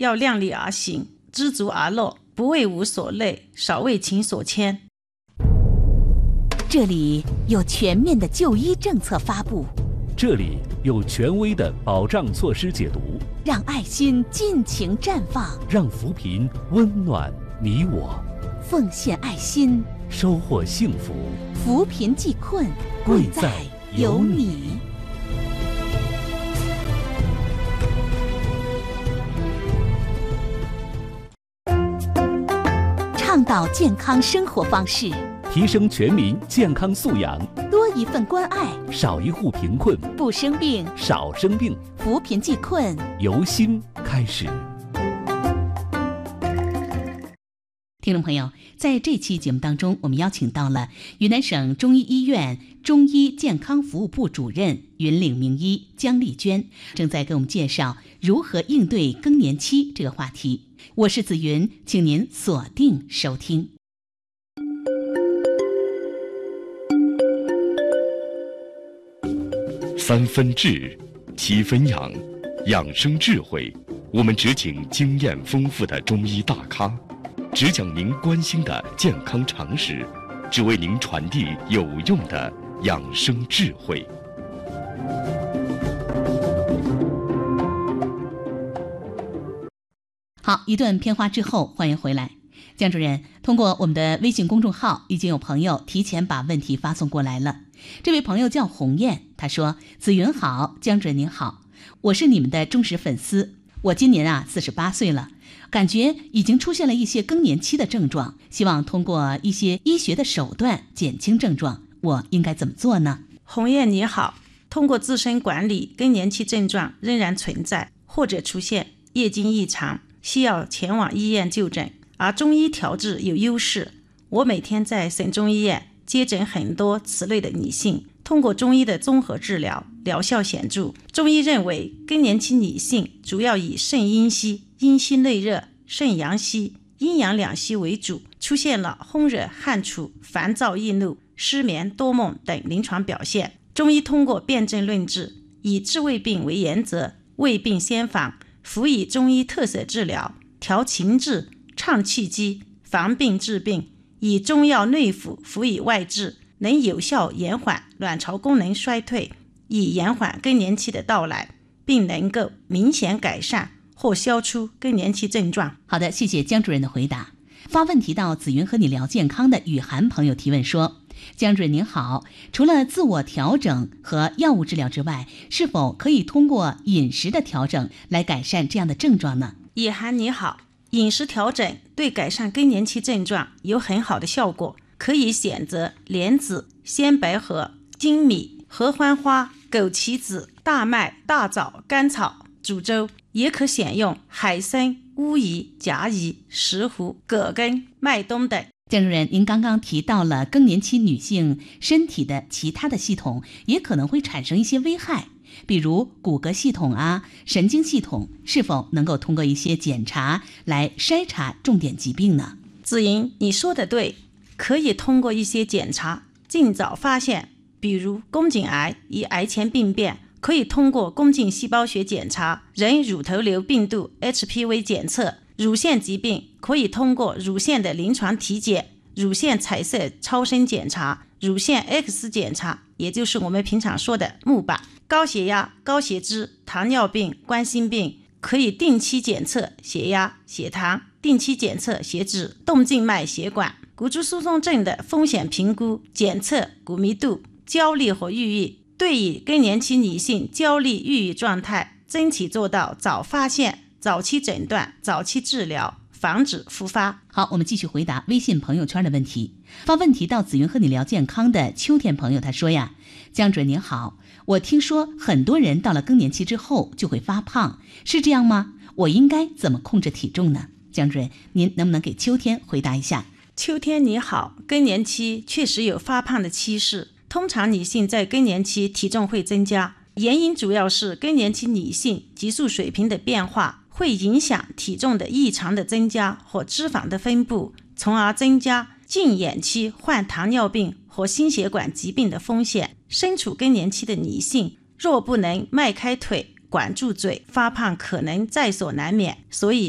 要量力而行，知足而乐，不为无所累，少为情所牵。 这里有全面的就医政策发布， 这里有权威的保障措施解读， 让爱心尽情绽放， 让扶贫温暖你我， 奉献爱心， 收获幸福。 扶贫济困， 贵在有你。 倡导健康生活方式， 提升全民健康素养， 多一份关爱， 少一户贫困， 不生病， 少生病， 扶贫济困， 由心开始。 听众朋友，在这期节目当中，我们邀请到了云南省中医医院中医健康服务部主任、云岭名医姜丽娟，正在给我们介绍如何应对更年期这个话题。我是子云，请您锁定收听。 3分治，7分养，养生智慧，我们只请经验丰富的中医大咖，只讲您关心的健康常识，只为您传递有用的养生智慧。 好，一段片花之后，欢迎回来。姜主任，通过我们的微信公众号，已经有朋友提前把问题发送过来了。这位朋友叫鸿雁，他说：子云好，姜主任您好，我是你们的忠实粉丝，我今年48岁了，感觉已经出现了一些更年期的症状，希望通过一些医学的手段减轻症状，我应该怎么做呢？ 鸿雁你好，通过自身管理，更年期症状仍然存在或者出现月经异常，需要前往医院就诊，而中医调治有优势。我每天在省中医院接诊很多此类的女性，通过中医的综合治疗，疗效显著。中医认为更年期女性主要以肾阴虚、阴虚内热、肾阳虚、阴阳两虚为主，出现了烘热、汗出、烦躁易怒、失眠、多梦等临床表现。中医通过辨证论治，以治未病为原则，未病先防，辅以中医特色治疗，调情志、畅气机，防病治病，以中药内服辅以外治，能有效延缓卵巢功能衰退，以延缓更年期的到来，并能够明显改善或消除更年期症状。 好的，谢谢姜主任的回答。发问题到子云和你聊健康的雨涵朋友提问说：姜主任您好，除了自我调整和药物治疗之外，是否可以通过饮食的调整来改善这样的症状呢？ 雨涵你好，饮食调整对改善更年期症状有很好的效果，可以选择莲子、鲜百合、粳米、合欢花、枸杞子、大麦、大枣、甘草煮粥，也可选用海参、乌鱼、甲鱼、石斛、葛根、麦冬等。 姜主任，您刚刚提到了更年期女性身体的其他的系统也可能会产生一些危害，比如骨骼系统神经系统，是否能够通过一些检查来筛查重点疾病呢？ 子莹，你说的对，可以通过一些检查尽早发现，比如宫颈癌与癌前病变，可以通过宫颈细胞学检查、人乳头瘤病毒 HPV 检测，乳腺疾病可以通过乳腺的临床体检、乳腺彩色超声检查、乳腺 X 检查，也就是我们平常说的钼靶。高血压、高血脂、糖尿病、冠心病可以定期检测血压、血糖，定期检测血脂、动静脉血管。骨质疏松症的风险评估、检测骨密度。焦虑和抑郁，对于更年期女性焦虑抑郁状态，争取做到早发现、早期诊断、早期治疗，防止复发。 好，我们继续回答微信朋友圈的问题。发问题到子云和你聊健康的秋天朋友，他说呀：姜主任您好，我听说很多人到了更年期之后就会发胖，是这样吗？我应该怎么控制体重呢？姜主任，您能不能给秋天回答一下？ 秋天你好，更年期确实有发胖的趋势，通常女性在更年期体重会增加，原因主要是更年期女性激素水平的变化会影响体重的异常的增加或脂肪的分布，从而增加近远期患糖尿病和心血管疾病的风险。身处更年期的女性若不能迈开腿、管住嘴，发胖可能在所难免，所以